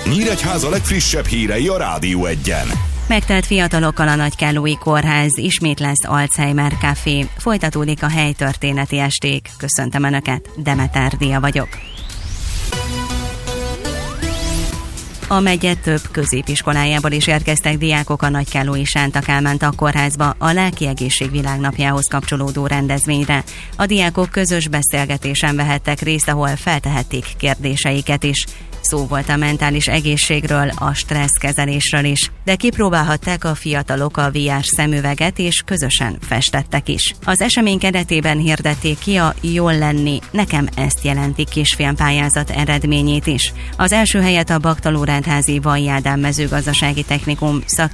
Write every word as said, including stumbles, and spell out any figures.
Nyíregyháza legfrissebb hírei a Rádió Egyen. Megtelt fiatalokkal a Nagykállói Kórház, ismét lesz Alzheimer Café. Folytatódik a helytörténeti esték. Köszöntöm Önöket, Demeter Dia vagyok. A megye több középiskolájából is érkeztek diákok a Nagykállói Sánta Kálmán Tagkórházba a Lelki Egészség Világnapjához kapcsolódó rendezvényre. A diákok közös beszélgetésen vehettek részt, ahol feltehették kérdéseiket is. Szó volt a mentális egészségről, a stresszkezelésről is, de kipróbálhatták a fiatalok a vé er szemüveget, és közösen festettek is. Az esemény keretében hirdették ki a Jól lenni, nekem ezt jelenti kisfilmpályázat eredményét is. Az első helyet a Baktalórendházi Vajj Ádám Mezőgazdasági Technikum szak